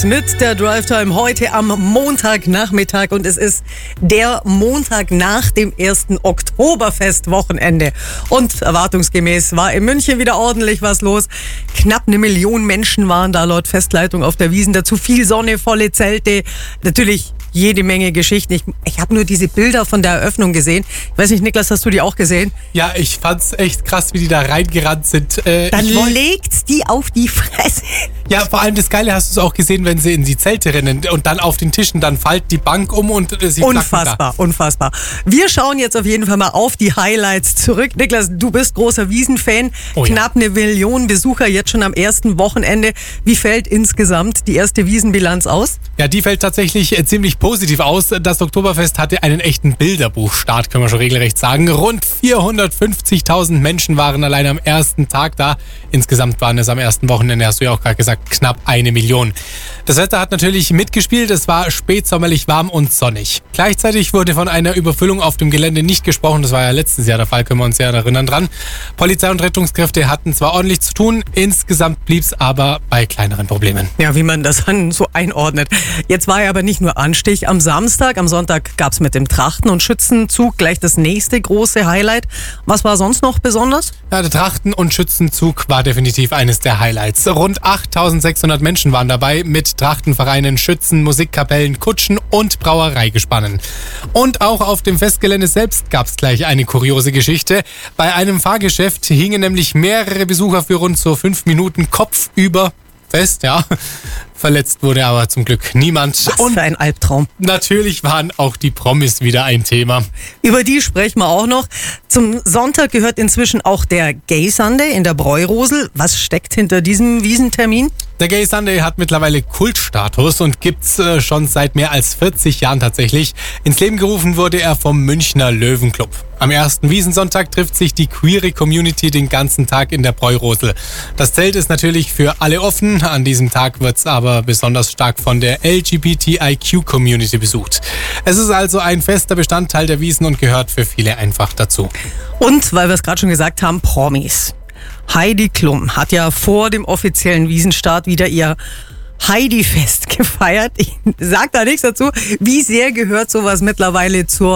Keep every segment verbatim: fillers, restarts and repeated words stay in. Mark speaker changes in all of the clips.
Speaker 1: Mit der Drive-Time heute am Montagnachmittag und es ist der Montag nach dem ersten Oktoberfest-Wochenende. Und erwartungsgemäß war in München wieder ordentlich was los. Knapp eine Million Menschen waren da laut Festleitung auf der Wiesn. Dazu viel Sonne, volle Zelte, natürlich jede Menge Geschichten. Ich, ich habe nur diese Bilder von der Eröffnung gesehen. Ich weiß nicht, Niklas, hast du die auch gesehen?
Speaker 2: Ja, ich fand's echt krass, wie die da reingerannt sind. Äh,
Speaker 1: Dann
Speaker 2: ich wollt...
Speaker 1: legt's die auf die Fresse.
Speaker 2: Ja, vor allem das Geile hast du es auch gesehen, wenn sie in die Zelte rennen und dann auf den Tischen, dann fällt die Bank um und äh, sie
Speaker 1: Unfassbar, unfassbar. Wir schauen jetzt auf jeden Fall mal auf die Highlights zurück. Niklas, du bist großer Wiesn-Fan.
Speaker 2: Oh ja.
Speaker 1: Knapp eine Million Besucher jetzt schon am ersten Wochenende. Wie fällt insgesamt die erste Wiesn-Bilanz aus?
Speaker 2: Ja, die fällt tatsächlich äh, ziemlich positiv aus. Das Oktoberfest hatte einen echten Bilderbuchstart, können wir schon regelrecht sagen. Rund vierhundertfünfzigtausend Menschen waren allein am ersten Tag da. Insgesamt waren es am ersten Wochenende, hast du ja auch gerade gesagt, knapp eine Million. Das Wetter hat natürlich mitgespielt. Es war spätsommerlich warm und sonnig. Gleichzeitig wurde von einer Überfüllung auf dem Gelände nicht gesprochen. Das war ja letztes Jahr der Fall, können wir uns ja erinnern dran. Polizei und Rettungskräfte hatten zwar ordentlich zu tun, insgesamt blieb es aber bei kleineren Problemen.
Speaker 1: Ja, wie man das dann so einordnet. Jetzt war ja aber nicht nur Anstich am Samstag. Am Sonntag gab es mit dem Trachten- und Schützenzug gleich das nächste große Highlight. Was war sonst noch besonders?
Speaker 2: Ja, der Trachten- und Schützenzug war definitiv eines der Highlights. Rund achttausendsechshundert Menschen waren dabei mit Trachtenvereinen, Schützen, Musikkapellen, Kutschen und Brauereigespannen. Und auch auf dem Festgelände selbst gab es gleich eine kuriose Geschichte. Bei einem Fahrgeschäft hingen nämlich mehrere Besucher für rund so fünf Minuten kopfüber fest, ja. Verletzt wurde aber zum Glück niemand.
Speaker 1: Was
Speaker 2: und
Speaker 1: für ein Albtraum.
Speaker 2: Natürlich waren auch die Promis wieder ein Thema.
Speaker 1: Über die sprechen wir auch noch. Zum Sonntag gehört inzwischen auch der Gay Sunday in der Bräurosel. Was steckt hinter diesem Wiesentermin?
Speaker 2: Der Gay Sunday hat mittlerweile Kultstatus und gibt's äh, schon seit mehr als vierzig Jahren tatsächlich. Ins Leben gerufen wurde er vom Münchner Löwenclub. Am ersten Wiesnsonntag trifft sich die queere Community den ganzen Tag in der Bräurosel. Das Zelt ist natürlich für alle offen. An diesem Tag wird's aber besonders stark von der L G B T I Q-Community besucht. Es ist also ein fester Bestandteil der Wiesn und gehört für viele einfach dazu.
Speaker 1: Und, weil wir es gerade schon gesagt haben, Promis. Heidi Klum hat ja vor dem offiziellen Wiesenstart wieder ihr Heidi-Fest gefeiert. Ich sag da nichts dazu. Wie sehr gehört sowas mittlerweile zur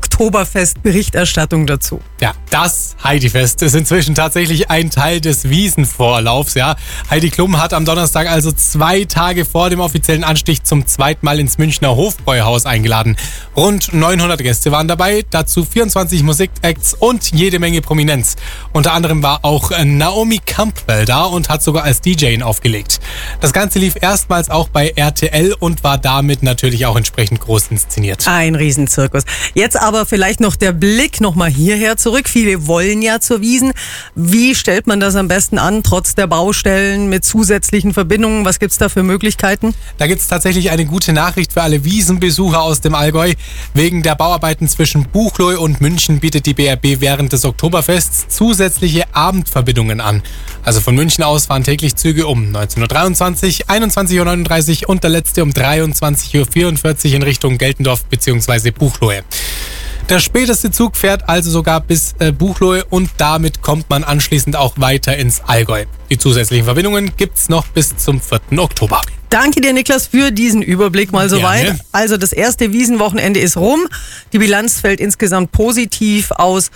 Speaker 1: Oktoberfest-Berichterstattung dazu?
Speaker 2: Ja, das Heidi-Fest ist inzwischen tatsächlich ein Teil des Wiesenvorlaufs. Ja. Heidi Klum hat am Donnerstag, also zwei Tage vor dem offiziellen Anstich, zum zweiten Mal ins Münchner Hofbräuhaus eingeladen. Rund neunhundert Gäste waren dabei, dazu vierundzwanzig Musikacts und jede Menge Prominenz. Unter anderem war auch Naomi Campbell da und hat sogar als D J aufgelegt. Das Ganze lief erstmals auch bei R T L und war damit natürlich auch entsprechend groß inszeniert.
Speaker 1: Ein Riesenzirkus. Jetzt aber vielleicht noch der Blick nochmal hierher zurück. Viele wollen ja zur Wiesn. Wie stellt man das am besten an, trotz der Baustellen mit zusätzlichen Verbindungen? Was gibt's da für Möglichkeiten?
Speaker 2: Da gibt's tatsächlich eine gute Nachricht für alle Wiesenbesucher aus dem Allgäu. Wegen der Bauarbeiten zwischen Buchloe und München bietet die B R B während des Oktoberfests zusätzliche Abendverbindungen an. Also von München aus fahren täglich Züge um neunzehn Uhr dreiundzwanzig, einundzwanzig Uhr neununddreißig und der letzte um dreiundzwanzig Uhr vierundvierzig in Richtung Geltendorf bzw. Buchloe. Der späteste Zug fährt also sogar bis äh, Buchloe und damit kommt man anschließend auch weiter ins Allgäu. Die zusätzlichen Verbindungen gibt's noch bis zum vierten Oktober.
Speaker 1: Danke dir, Niklas, für diesen Überblick mal soweit.
Speaker 2: Gerne.
Speaker 1: Also das erste Wiesenwochenende ist rum. Die Bilanz fällt insgesamt positiv aus.